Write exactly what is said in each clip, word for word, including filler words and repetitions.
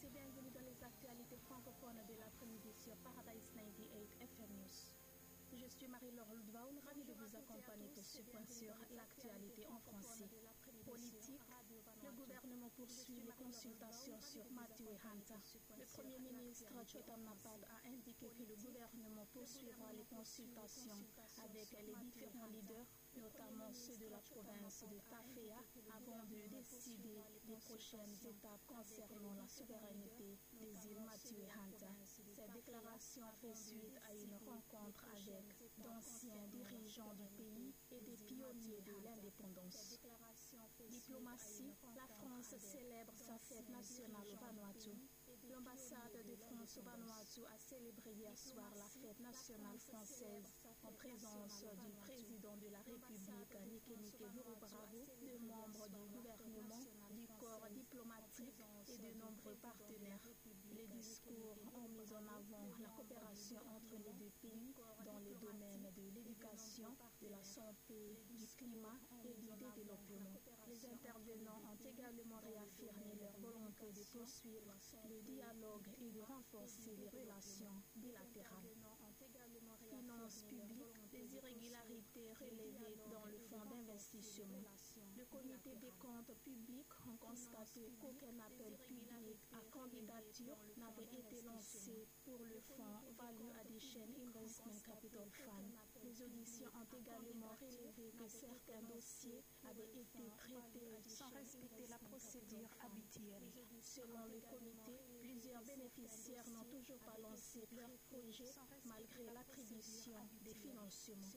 et bienvenue dans les actualités francophones de l'après-midi sur Paradise quatre-vingt-huit F M News. Je suis Marie-Laure Ludvaun, ravie de vous accompagner pour ce point sur l'actualité en français. Politique, le gouvernement poursuit les consultations sur Mathieu Hanta. Le Premier ministre Chotam Napad a indiqué que le gouvernement poursuivra les consultations avec les différents leaders, notamment ceux de la province de Tafea, avant de décider des prochaines étapes concernant la souveraineté des îles Mathieu Hanta. Cette déclaration fait suite à une rencontre avec d'anciens dirigeants du pays et des pionniers de l'indépendance. Diplomatie, la France célèbre sa fête nationale au Vanuatu. L'ambassade de France au Vanuatu a célébré hier soir la fête nationale française en présence du président de la République Nikenike Vurubaravu, de membres du gouvernement, du corps diplomatique et de nombreux partenaires. Les discours ont mis en avant la coopération entre les deux pays dans les domaines de l'éducation, de la santé, du climat et du développement. Les intervenants ont également réaffirmé leur volonté de poursuivre le dialogue et de renforcer les relations bilatérales. Finances publiques, les irrégularités relevées dans le fonds d'investissement. Le comité des comptes publics a constaté qu'aucun appel public à candidature n'avait été lancé pour le fonds Value Addition Investment Capital Fund. Les auditions ont également relevé que certains dossiers avaient été traités sans respecter la procédure habituelle. Selon le comité, plusieurs bénéficiaires n'ont toujours pas lancé leur projet malgré l'attribution des financements.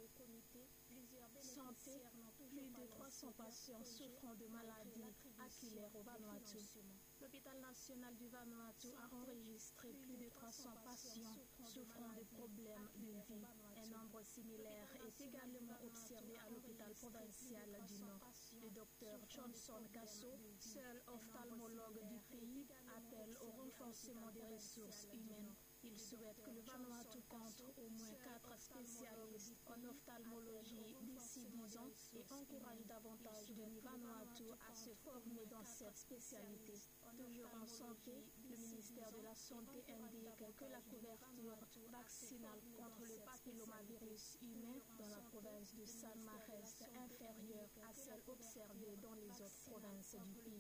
Santé, plus de trois cents patients souffrant de maladies oculaires au Vanuatu. L'hôpital national du Vanuatu a enregistré plus de trois cents patients souffrant de problèmes de vue. Un nombre similaire est également observé à l'hôpital provincial du Nord. Le docteur Johnson Kasso, seul ophtalmologue du pays, appelle au renforcement des ressources humaines. Il souhaite que le Vanuatu compte au moins quatre spécialistes en ophtalmologie d'ici dix ans et encourage davantage de Vanuatu à se former dans cette spécialité. Toujours en santé, le ministère de la Santé indique que la couverture vaccinale contre le papillomavirus humain dans la province de Sanma reste inférieure à celle observée dans les autres provinces du pays.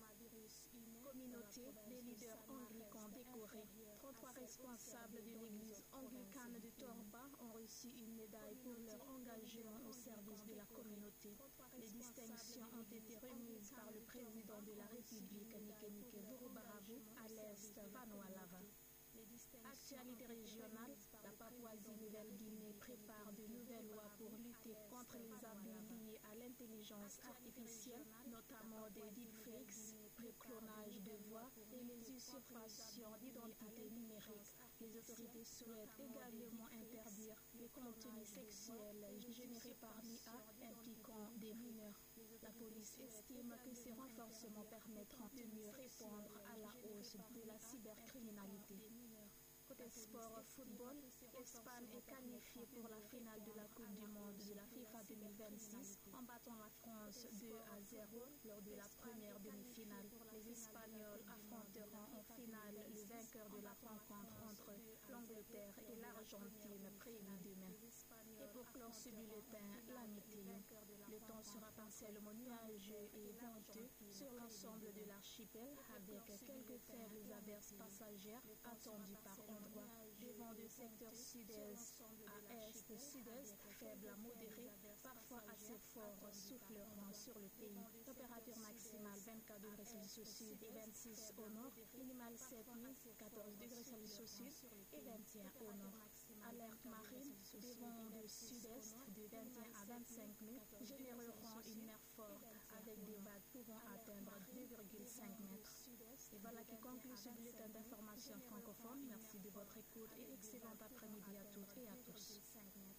Communauté, des leaders anglicans décorés. trente-trois responsables de l'église anglicane de Torba ont reçu une médaille pour leur engagement au service de la communauté. Les distinctions ont été remises par le président de la République Nikenike Vurubaravu à l'est Vanuatu. Actualité régionale, la Papouasie-Nouvelle-Guinée prépare de nouvelles lois pour lutter contre les abus liés à l'intelligence artificielle, notamment des deepfakes, le clonage de voix et les usurpations d'identité numérique. Les autorités souhaitent également interdire les contenus sexuels générés par l'I A impliquant des mineurs. La police estime que ces renforcements permettront de mieux répondre à la hausse de la cybercriminalité. Côté sport football, l'Espagne est qualifiée pour la finale de la Coupe du Monde de la FIFA deux mille vingt-six en battant la France deux à zéro lors de la première demi-finale. Les Espagnols affronteront en finale le vainqueur de la rencontre entre l'Angleterre et l'Argentine prévue demain. Et pour clore ce bulletin, la météo. Le temps sera partiellement nuageux et venteux sur l'ensemble de l'archipel avec quelques faibles averses passagères attendues par endroits. Des vents de secteur sud-est à est-sud-est, faibles à modérés, parfois assez forts, souffleront sur le pays. Température maximale vingt-quatre degrés Celsius au sud et vingt-six au nord, minimale cette nuit quatorze degrés Celsius au sud et vingt et un au nord. Alerte marine, des vents de sud-est de vingt et un à vingt-cinq nœuds généreront une mer forte avec des vagues pouvant atteindre deux virgule cinq mètres. Et voilà qui conclut ce bulletin d'information francophone. Merci de votre écoute et excellent après-midi à toutes et à tous.